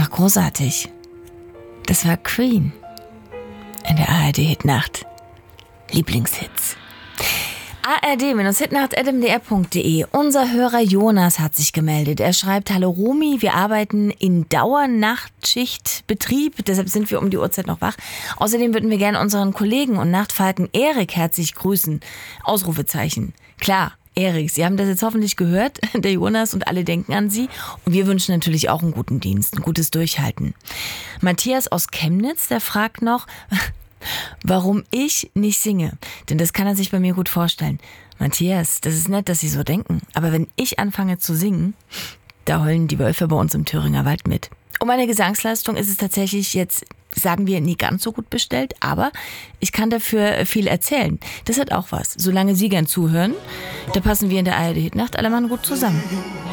einfach großartig. Das war Queen in der ARD-Hitnacht. Lieblingshits. ard-hitnacht@mdr.de. Unser Hörer Jonas hat sich gemeldet. Er schreibt: Hallo Romy, wir arbeiten in Dauernachtschichtbetrieb, deshalb sind wir um die Uhrzeit noch wach. Außerdem würden wir gerne unseren Kollegen und Nachtfalken Erik herzlich grüßen. Ausrufezeichen. Klar, Erik, Sie haben das jetzt hoffentlich gehört, der Jonas, und alle denken an Sie. Und wir wünschen natürlich auch einen guten Dienst, ein gutes Durchhalten. Matthias aus Chemnitz, der fragt noch, warum ich nicht singe. Denn das kann er sich bei mir gut vorstellen. Matthias, das ist nett, dass Sie so denken. Aber wenn ich anfange zu singen, da heulen die Wölfe bei uns im Thüringer Wald mit. Um meine Gesangsleistung ist es tatsächlich jetzt, sagen wir, nie ganz so gut bestellt. Aber ich kann dafür viel erzählen. Das hat auch was. Solange Sie gern zuhören, da passen wir in der ARD-Hitnacht alle Mann gut zusammen.